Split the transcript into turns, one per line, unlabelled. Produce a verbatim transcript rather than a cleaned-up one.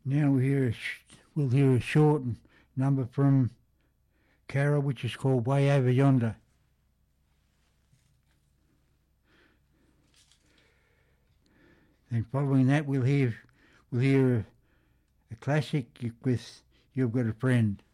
Now we'll hear a, sh- we'll hear a short number from Carol, which is called Way Over Yonder. Then following that, we'll hear we'll hear a, a classic with You've Got a Friend.